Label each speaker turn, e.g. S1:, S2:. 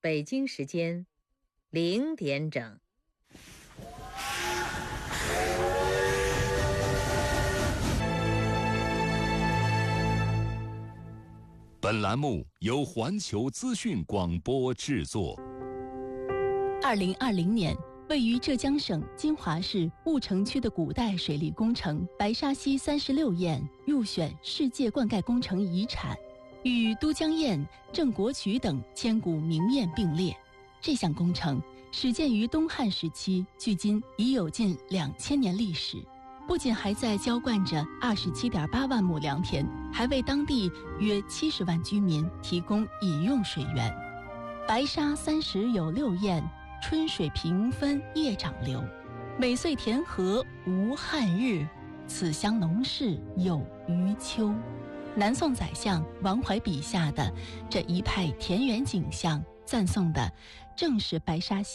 S1: 北京时间0点整。
S2: 本栏目由环球资讯广播制作。
S3: 2020年，位于浙江省金华市婺城区的古代水利工程白沙溪36堰入选世界灌溉工程遗产，与都江堰、郑国渠等千古名堰并列。这项工程始建于东汉时期，距今已有近2000年历史。不仅还在浇灌着27.8万亩良田，还为当地约70万居民提供饮用水源。白沙30有6堰，春水平分夜长流，每岁田禾无旱日，此乡农事有余秋。南宋宰相王怀笔下的这一派田园景象，赞颂的正是白沙溪